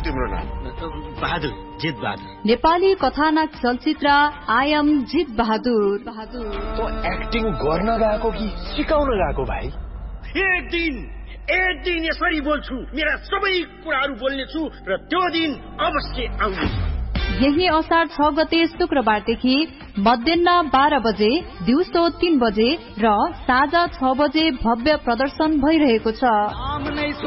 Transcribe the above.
तिम्रो नाम? बहादुर, जित बहादुर। नेपाली कथानक चलचित्र आई एम जित बहादुर। तो एक्टिङ गर्न गएको कि सिकाउन गएको भाइ? एक दिन यसरी बोल्छु, मेरा सबै कुराहरू बोल्नेछु र त्यो दिन अवश्य आउनेछ। यही असार 6 गते शुक्रबारदेखि मध्याह 12 बजे, दिउँसो 3 बजे र साँझ 6 बजे भव्य प्रदर्शन भइरहेको छ।